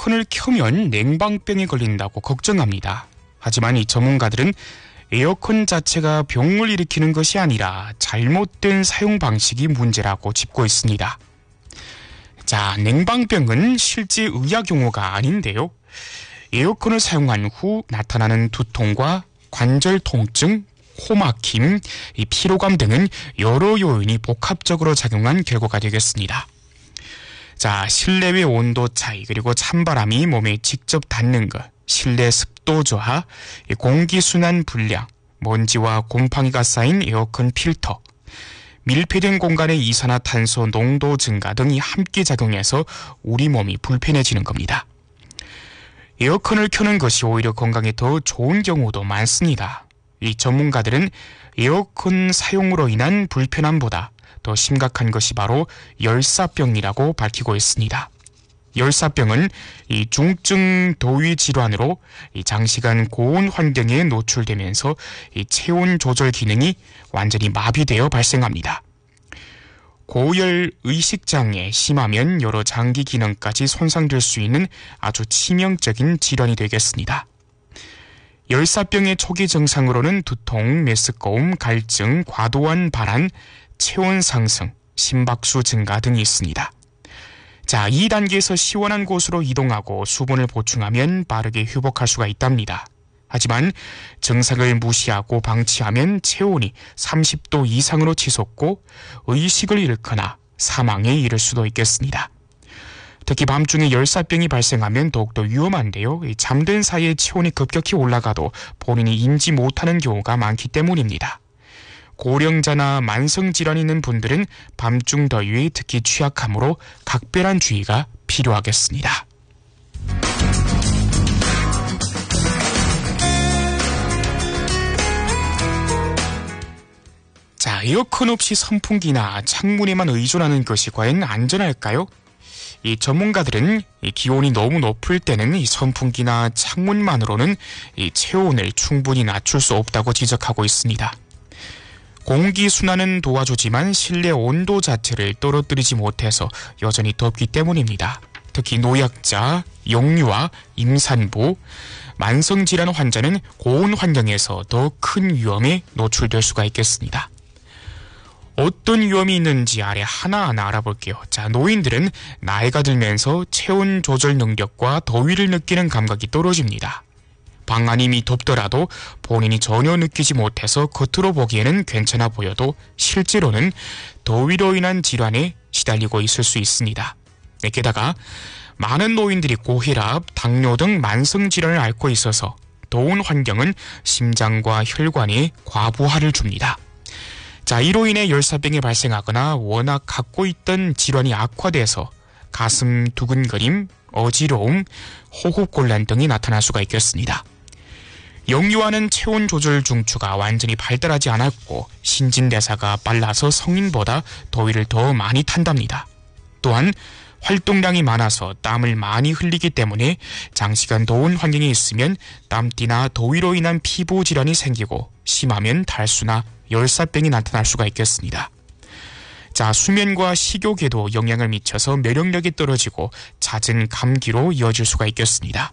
에어컨을 켜면 냉방병에 걸린다고 걱정합니다. 하지만 이 전문가들은 에어컨 자체가 병을 일으키는 것이 아니라 잘못된 사용 방식이 문제라고 짚고 있습니다. 자, 냉방병은 실제 의학 용어가 아닌데요. 에어컨을 사용한 후 나타나는 두통과 관절 통증, 코막힘, 피로감 등은 여러 요인이 복합적으로 작용한 결과가 되겠습니다. 자, 실내외 온도 차이, 그리고 찬바람이 몸에 직접 닿는 것, 실내 습도 저하, 공기순환 불량, 먼지와 곰팡이가 쌓인 에어컨 필터, 밀폐된 공간의 이산화탄소 농도 증가 등이 함께 작용해서 우리 몸이 불편해지는 겁니다. 에어컨을 켜는 것이 오히려 건강에 더 좋은 경우도 많습니다. 이 전문가들은 에어컨 사용으로 인한 불편함보다 더 심각한 것이 바로 열사병이라고 밝히고 있습니다. 열사병은 이 중증 더위 질환으로 이 장시간 고온 환경에 노출되면서 이 체온 조절 기능이 완전히 마비되어 발생합니다. 고열 의식장애 심하면 여러 장기 기능까지 손상될 수 있는 아주 치명적인 질환이 되겠습니다. 열사병의 초기 증상으로는 두통, 메스꺼움, 갈증, 과도한 발한, 체온 상승, 심박수 증가 등이 있습니다. 자, 2단계에서 시원한 곳으로 이동하고 수분을 보충하면 빠르게 회복할 수가 있답니다. 하지만 증상을 무시하고 방치하면 체온이 30도 이상으로 치솟고 의식을 잃거나 사망에 이를 수도 있겠습니다. 특히 밤중에 열사병이 발생하면 더욱더 위험한데요. 잠든 사이에 체온이 급격히 올라가도 본인이 인지 못하는 경우가 많기 때문입니다. 고령자나 만성질환이 있는 분들은 밤중 더위에 특히 취약하므로 각별한 주의가 필요하겠습니다. 자, 에어컨 없이 선풍기나 창문에만 의존하는 것이 과연 안전할까요? 이 전문가들은 이 기온이 너무 높을 때는 이 선풍기나 창문만으로는 이 체온을 충분히 낮출 수 없다고 지적하고 있습니다. 공기순환은 도와주지만 실내 온도 자체를 떨어뜨리지 못해서 여전히 덥기 때문입니다. 특히 노약자, 영유아, 임산부, 만성질환 환자는 고온 환경에서 더 큰 위험에 노출될 수가 있겠습니다. 어떤 위험이 있는지 아래 하나하나 알아볼게요. 자, 노인들은 나이가 들면서 체온 조절 능력과 더위를 느끼는 감각이 떨어집니다. 방 안이 덥더라도 본인이 전혀 느끼지 못해서 겉으로 보기에는 괜찮아 보여도 실제로는 더위로 인한 질환에 시달리고 있을 수 있습니다. 게다가 많은 노인들이 고혈압, 당뇨 등 만성질환을 앓고 있어서 더운 환경은 심장과 혈관에 과부하를 줍니다. 자, 이로 인해 열사병이 발생하거나 워낙 갖고 있던 질환이 악화돼서 가슴 두근거림, 어지러움, 호흡곤란 등이 나타날 수가 있겠습니다. 영유아는 체온 조절 중추가 완전히 발달하지 않았고 신진대사가 빨라서 성인보다 더위를 더 많이 탄답니다. 또한 활동량이 많아서 땀을 많이 흘리기 때문에 장시간 더운 환경에 있으면 땀띠나 더위로 인한 피부 질환이 생기고 심하면 탈수나 열사병이 나타날 수가 있겠습니다. 자, 수면과 식욕에도 영향을 미쳐서 면역력이 떨어지고 잦은 감기로 이어질 수가 있겠습니다.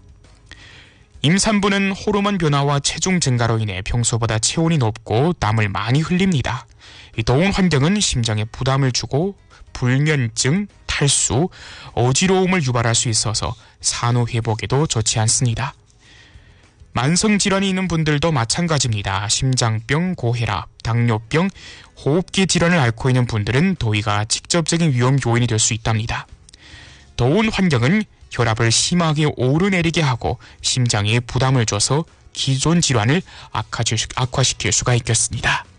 임산부는 호르몬 변화와 체중 증가로 인해 평소보다 체온이 높고 땀을 많이 흘립니다. 이 더운 환경은 심장에 부담을 주고 불면증, 탈수, 어지러움을 유발할 수 있어서 산후 회복에도 좋지 않습니다. 만성질환이 있는 분들도 마찬가지입니다. 심장병, 고혈압, 당뇨병, 호흡기 질환을 앓고 있는 분들은 더위가 직접적인 위험 요인이 될 수 있답니다. 더운 환경은 혈압을 심하게 오르내리게 하고 심장에 부담을 줘서 기존 질환을 악화시킬 수가 있겠습니다.